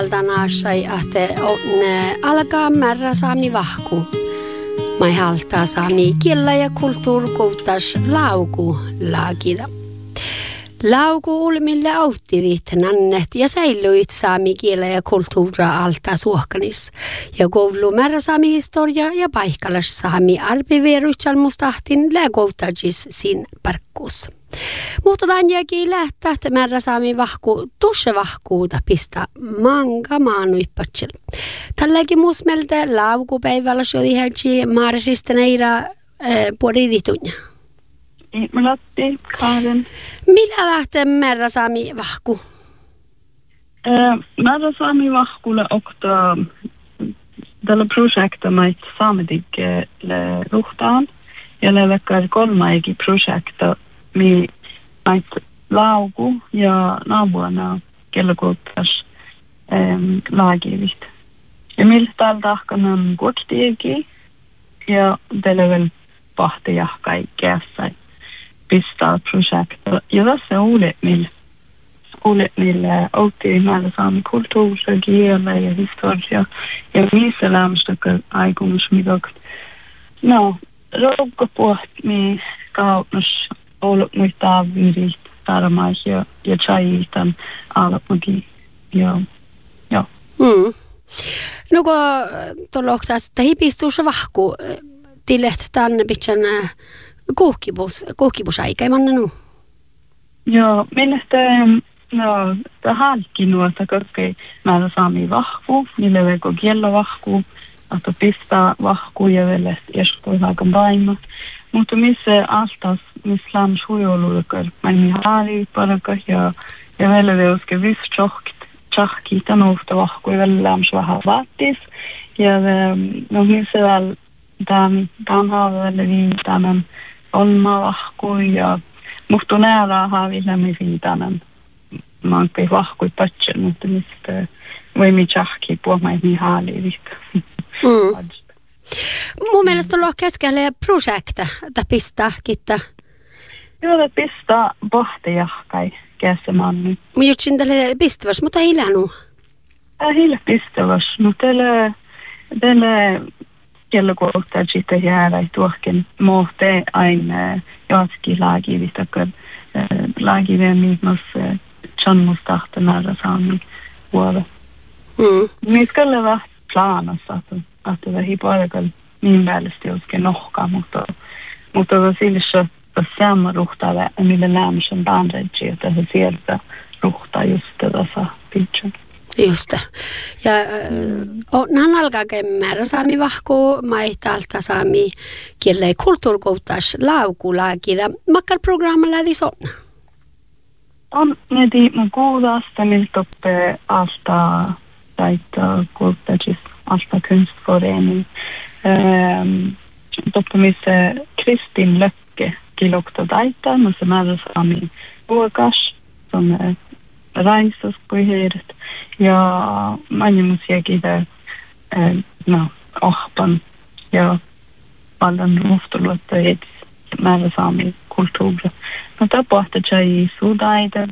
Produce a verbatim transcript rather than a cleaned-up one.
Tänäsai, että on alkaa määrä saami vahku. Mai haltaa saami kielä ja kulttuurikuutas lauku laakida. Lauku ulmille auttivit nannet ja säilyit saami kielä ja kulttuuraa alta suohkanis. Ja koulu määrä saami historia ja paikkalas saami arpiveruitsalmustahtin lägoutajis sin parkkuussa. Mutta tänjäkin lähtää, että määrä saami vahku, tusse vahkuuta pistä manga maanuippatsel. Tälläkin muusmeltä laukupäivällä jodi hätsi maarisista näitä puolivituja. Mä lähti kahden. Millä lähtee määrä saami vahku? Määrä saami vahkulle okta tällä projekta mait saametikke ruhtaan. Ja levekkää kolmaikin projekta mi mait lauku ja naapuana kellokuuttas laagivit. Ja millä täällä tahkanan kuoktiekin ja tällä vielä pahtijahkai kässä pistää projekta. Ja tässä uudet millä uudet millä outti määrä saami kulttuuria, kielä ja historia. Ja missä lämmästäkö aikumusmitokt. No, roukkapuht mi kaupnas ollut muita avirit tarmais ja ja chaitan alapagi. Ja ja. Hmm. No kun toloktas hipistus vahku tillet tänne pitchan kuuhkibus kuuhkibus aika manna nu. Joo, mielestä no tahankin nuota kaikki määrä saami vahku, niille veko kiello vahku, että pistää vahku ja vielä joskus hakan paima. Mutta missä altas, missä lämmäs huijoluukar, mä niin haali paraka ja ja vielä veuske viss tjohkt, tjahki tämän uhta vahku ja vielä lämmäs vähän vaattis. Ja no missä vielä tämän, tämän haavelle viitanen olma vahku ja musta nähdään haaville viitanen. Mä oon kai vahkui patsen, mutta mistä voi mi tjahki puhumaan niin haali viita. Mm. Mun mielestä on keskellä projekta, että pistää kittää. Joo, että pistää pohtijahkai käsemään nyt. Mä jutsin tälle pistäväs, mutta ei lähnu. Ei pistäväs, mutta tälle, tälle kello kohtaa sitten jäädä tuohken mohte aina jotkin laagivista, kun laagivien miitmas tjannustahta nähdä saami vuoda. Mm. Niitä kyllä vähän planassa, että että vähi paikalla niin välisesti joskin nohkaa, mutta mutta silloin se sama ruhtaa, millä lämmöisen bandreitsi, että se sieltä ruhtaa just tätä saa pitchen. Just. Ja mm. äh, alkaa määrä saami vahku, maitalta saami kielä kulttuurikouttas laukulaakida. Makkar programma lähti sonna? On neti mun kuulasta, miltä oppee alta taita kulttuurista. Alta kunstforening. Ähm, totta missä Kristin Löcke kilokta taita, no se määrä saami vuokas, som äh, raistuspuheet ja manimusiakin äh, no, ohpan ja paljon ruhtuluottajat määrä saami kulttuuri. No tapahtuu, että ei suudaita